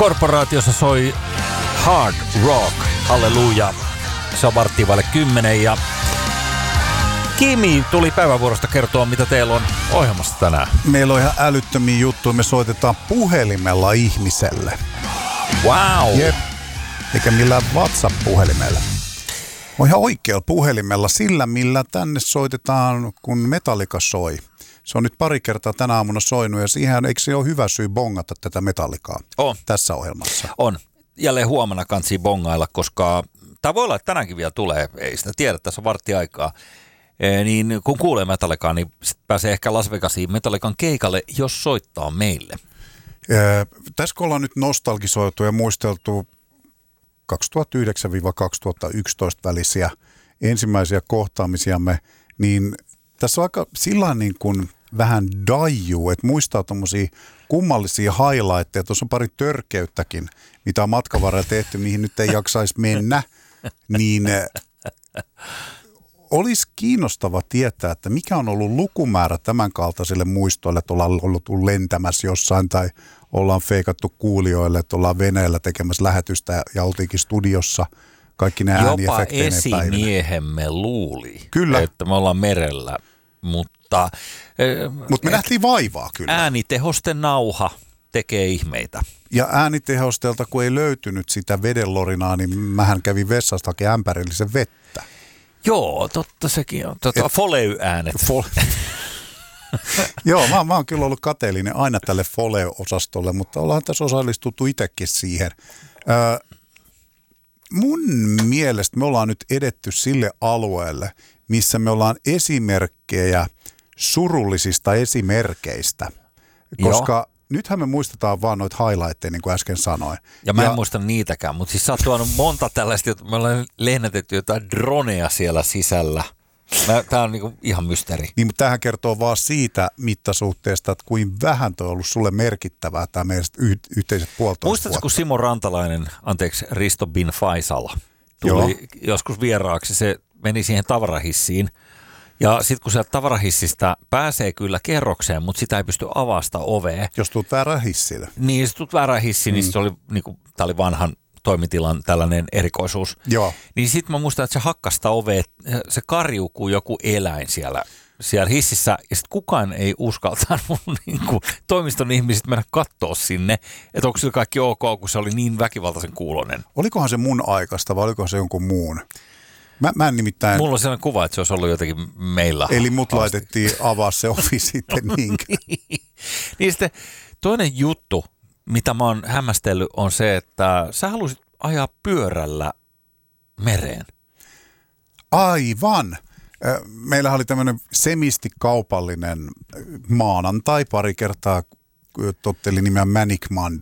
Korporaatiossa soi Hard Rock, halleluja. Se on 9:10 ja Kimi tuli päivävuorosta kertoa, mitä teillä on ohjelmassa tänään. Meillä on ihan älyttömiä juttuja. Me soitetaan puhelimella ihmiselle. Wow! Jep. Eikä millään WhatsApp-puhelimella. On ihan oikealla puhelimella sillä, millä tänne soitetaan, kun Metallica soi. Se on nyt pari kertaa tänä aamuna soinut ja siihen eikö se ole hyvä syy bongata tätä Metallicaa tässä ohjelmassa? On. Jälleen huomenna kantsii bongailla, koska tämä voi olla, että tänäänkin vielä tulee. Ei sitä tiedä, tässä on vartti aikaa. Niin kun kuulee Metallicaa, niin sit pääsee ehkä Las Vegasiin Metallican keikalle, jos soittaa meille. Tässä kun ollaan nyt nostalgisoitu ja muisteltu 2009-2011 välisiä ensimmäisiä kohtaamisiamme, niin tässä on aika sillä niin kuin vähän daiju, että muistaa tommosia kummallisia highlightteja. Tuossa on pari törkeyttäkin, mitä on matkan varrella tehty, mihin nyt ei jaksaisi mennä, niin olisi kiinnostava tietää, että mikä on ollut lukumäärä tämän kaltaisille muistoille, että ollaan ollut lentämässä jossain tai ollaan feikattu kuulijoille, että ollaan veneellä tekemässä lähetystä ja oltiinkin studiossa. Kaikki ne ääniefekteineen päivinä. Jopa esimiehemme luuli, kyllä, että me ollaan merellä, mutta me nähtiin vaivaa kyllä. Äänitehosten nauha tekee ihmeitä. Ja äänitehostelta, kun ei löytynyt sitä vedenlorinaa, niin mähän kävin vessasta hakemaan ämpärillisen vettä. Joo, totta sekin on. Foley-äänet. Joo, mä oon kyllä ollut kateellinen aina tälle Foley-osastolle, mutta ollaan tässä osallistuttu itsekin siihen. Mun mielestä me ollaan nyt edetty sille alueelle, missä me ollaan esimerkkejä surullisista esimerkeistä, koska nythän me muistetaan vaan noita highlightteja, niin kuin äsken sanoin. Ja mä en muista niitäkään, mutta siis sä oot tuonut monta tällaista, että me ollaan lennätetty jotain droneja siellä sisällä. Tää on niinku ihan mysteeri. Niin, mutta tämähän kertoo vaan siitä mittasuhteesta, että kuin vähän toi on ollut sulle merkittävää tämä meidän yhteiset puolitoista vuotta. Muistatko, kun Simo Rantalainen, Risto bin Faisal, tuli joskus vieraaksi, se meni siihen tavarahissiin. Ja sitten kun sieltä tavarahissistä pääsee kyllä kerrokseen, mutta sitä ei pysty avasta ovea. Jos tulet väärään hissille. Niin, jos tulet väärään hissiin, niin se oli, niinku, tämä oli vanhan toimitilan tällainen erikoisuus. Joo. Niin sitten mä muistan, että se hakkasta ovea, se karjuu joku eläin siellä hississä. Ja sitten kukaan ei uskaltanut niinku, toimiston ihmiset mennä katsoa sinne, että onko sillä kaikki ok, kun se oli niin väkivaltaisen kuulonen. Olikohan se mun aikaista vai olikohan se jonkun muun? Mä en nimittäin... Mulla on sellainen kuva, että se olisi ollut jotenkin meillä. Eli mut laitettiin avaa se ovi sitten niinkään. Niin sitten toinen juttu, mitä mä oon hämmästellyt, on se, että sä halusit ajaa pyörällä mereen. Aivan. Meillä oli tämmöinen semisti kaupallinen maanantai pari kertaa totteli nimeä Manic Monday.